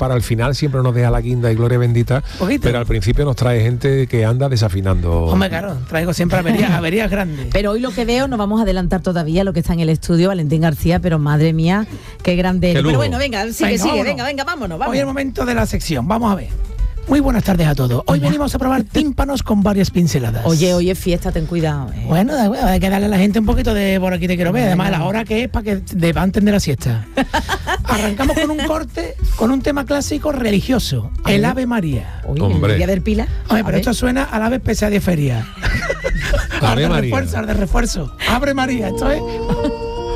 para el final siempre nos deja la guinda y gloria bendita, pero al principio nos trae gente que anda desafinando. Hombre, claro, traigo siempre averías grandes. Pero hoy lo que veo, no vamos a adelantar todavía lo que está en el estudio, Valentín García, pero madre mía, qué grande. Pero bueno, venga, sigue, venga, vámonos. Hoy es el momento de la sección, vamos a ver. Muy buenas tardes a todos. Hoy venimos a probar tímpanos con varias pinceladas. Oye, hoy es fiesta, ten cuidado. Bueno, hay que darle a la gente un poquito de por aquí te quiero ver. Además, la hora que es para que levanten de la siesta. Arrancamos con un corte, con un tema clásico religioso, el Ave María. Uy, el día del Pilar. Oye, pero esto suena a la vez pesa de feria. Ave María. Al de refuerzo. Abre María, esto es...